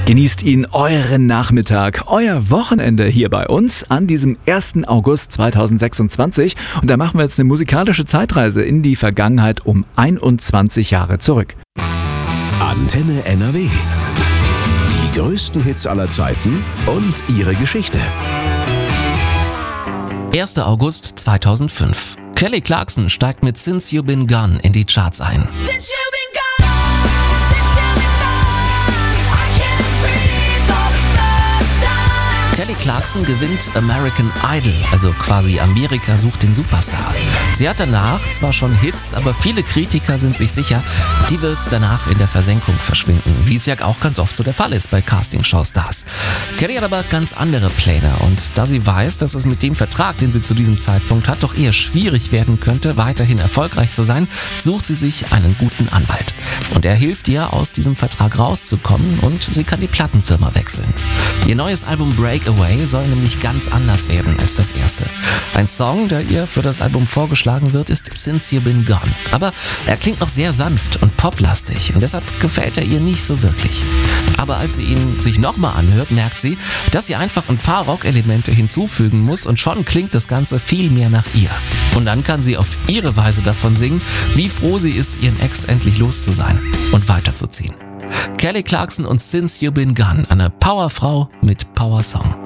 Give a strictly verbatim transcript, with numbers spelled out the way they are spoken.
Genießt ihn euren Nachmittag, euer Wochenende hier bei uns an diesem ersten August zweitausendsechsundzwanzig. Und da machen wir jetzt eine musikalische Zeitreise in die Vergangenheit um einundzwanzig Jahre zurück. Antenne N R W. Die größten Hits aller Zeiten und ihre Geschichte. erster August zweitausendfünf. Kelly Clarkson steigt mit Since You Been Gone in die Charts ein. Kelly Clarkson gewinnt American Idol, also quasi Amerika sucht den Superstar. Sie hat danach zwar schon Hits, aber viele Kritiker sind sich sicher, die wird danach in der Versenkung verschwinden, wie es ja auch ganz oft so der Fall ist bei Castingshow-Stars. Kelly hat aber ganz andere Pläne und da sie weiß, dass es mit dem Vertrag, den sie zu diesem Zeitpunkt hat, doch eher schwierig werden könnte, weiterhin erfolgreich zu sein, sucht sie sich einen guten Anwalt. Und er hilft ihr, aus diesem Vertrag rauszukommen und sie kann die Plattenfirma wechseln. Ihr neues Album Breakaway soll nämlich ganz anders werden als das erste. Ein Song, der ihr für das Album vorgeschlagen wird, ist Since You Been Gone. Aber er klingt noch sehr sanft und poplastig und deshalb gefällt er ihr nicht so wirklich. Aber als sie ihn sich nochmal anhört, merkt sie, dass sie einfach ein paar Rockelemente hinzufügen muss und schon klingt das Ganze viel mehr nach ihr. Und dann kann sie auf ihre Weise davon singen, wie froh sie ist, ihren Ex endlich los zu sein und weiterzuziehen. Kelly Clarkson und Since You Been Gone, eine Powerfrau mit Powersong.